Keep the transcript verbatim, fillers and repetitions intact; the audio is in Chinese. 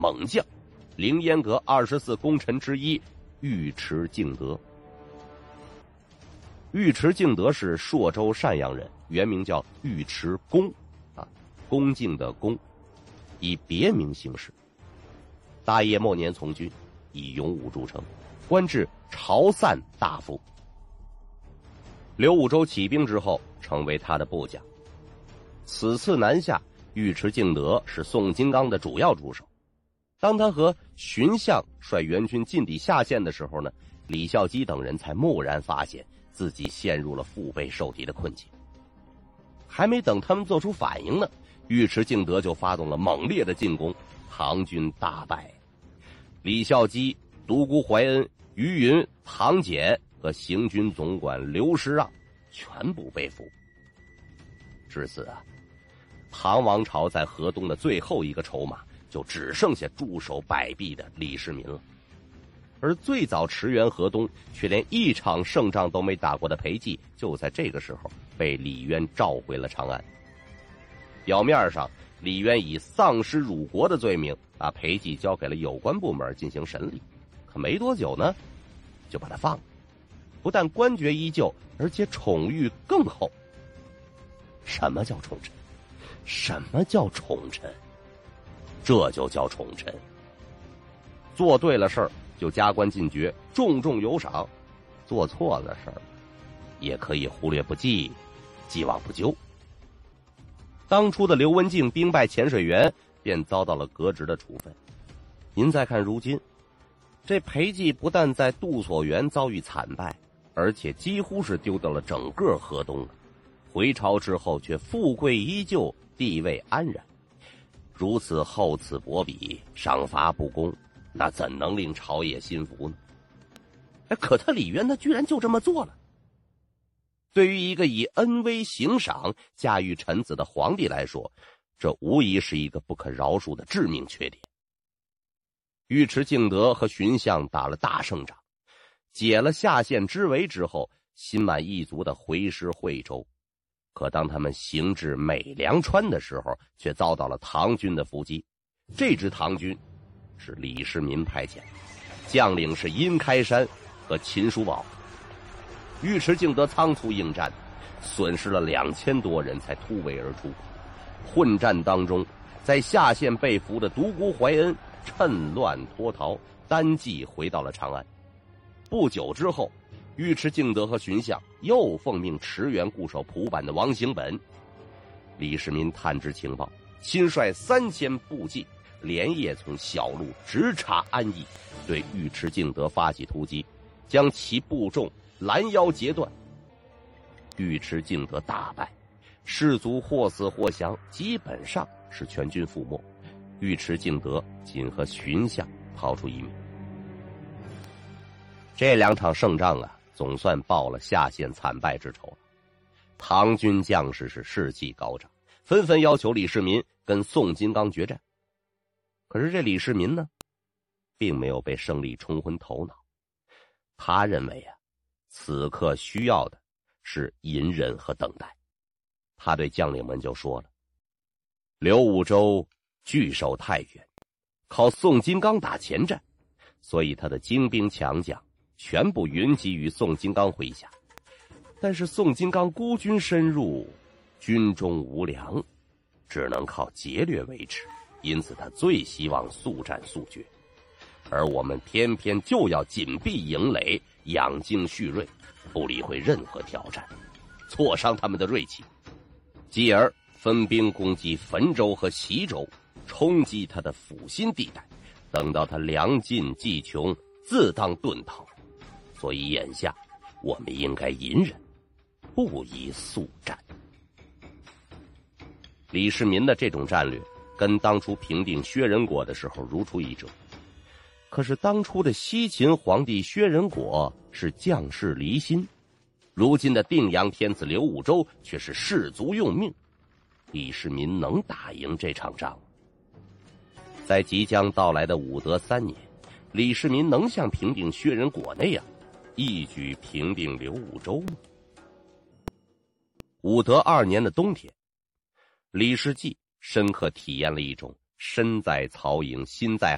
猛将，凌烟阁二十四功臣之一尉迟敬德。尉迟敬德是朔州单阳人，原名叫尉迟恭，啊，恭敬的恭，以别名行事。大业末年从军，以勇武著称，官至朝散大夫。刘武周起兵之后，成为他的部将。此次南下，尉迟敬德是宋金刚的主要助手。当他和荀相率援军进抵下县的时候呢，李孝基等人才蓦然发现自己陷入了腹背受敌的困境。还没等他们做出反应呢，尉迟敬德就发动了猛烈的进攻，唐军大败。李孝基、独孤怀恩、于云、唐俭和行军总管刘师让全部被俘。至此啊，唐王朝在河东的最后一个筹码就只剩下驻守百弊的李世民了。而最早驰援河东却连一场胜仗都没打过的裴寂，就在这个时候被李渊召回了长安。表面上李渊以丧失辱国的罪名把裴寂交给了有关部门进行审理，可没多久呢就把他放了，不但官爵依旧，而且宠誉更厚。什么叫宠臣？什么叫宠臣？这就叫宠臣。做对了事儿就加官进爵，重重有赏；做错了事儿也可以忽略不计，既往不咎。当初的刘文静兵败潜水员，便遭到了革职的处分。您再看如今，这裴寂不但在杜所园遭遇惨败，而且几乎是丢掉了整个河东，回朝之后却富贵依旧，地位安然。如此厚此薄彼，赏罚不公，那怎能令朝野心服呢？哎，可他李渊他居然就这么做了。对于一个以恩威行赏驾驭臣子的皇帝来说，这无疑是一个不可饶恕的致命缺点。尉迟敬德和荀相打了大胜仗，解了下县之围之后，心满意足地回师惠州。可当他们行至美良川的时候，却遭到了唐军的伏击。这支唐军是李世民派遣，将领是殷开山和秦叔宝。尉迟敬德仓促应战，损失了两千多人才突围而出。混战当中，在下县被俘的独孤怀恩趁乱脱逃，单骑回到了长安。不久之后，尉迟敬德和荀相又奉命驰援固守蒲坂的王行本。李世民探知情报，亲率三千部骑连夜从小路直插安邑，对尉迟敬德发起突击，将其部众拦腰截断。尉迟敬德大败，士卒或死或降，基本上是全军覆没。尉迟敬德仅和荀相逃出一命。这两场胜仗啊，总算报了下县惨败之仇了。唐军将士是士气高涨，纷纷要求李世民跟宋金刚决战。可是这李世民呢，并没有被胜利冲昏头脑。他认为啊，此刻需要的是隐忍和等待。他对将领们就说了：刘武周据守太原，靠宋金刚打前战，所以他的精兵强将全部云集于宋金刚麾下。但是宋金刚孤军深入，军中无粮，只能靠劫掠维持，因此他最希望速战速决。而我们偏偏就要紧闭营垒，养精蓄锐，不理会任何挑战，挫伤他们的锐气，继而分兵攻击汾州和习州，冲击他的腹心地带，等到他粮尽计穷，自当遁逃。所以眼下我们应该隐忍，不宜速战。李世民的这种战略跟当初平定薛仁果的时候如出一辙。可是当初的西秦皇帝薛仁果是将士离心，如今的定阳天子刘武周却是士卒用命。李世民能打赢这场仗？在即将到来的武德三年，李世民能像平定薛仁果那样一举平定刘武周吗？武德二年的冬天，李世济深刻体验了一种身在曹营心在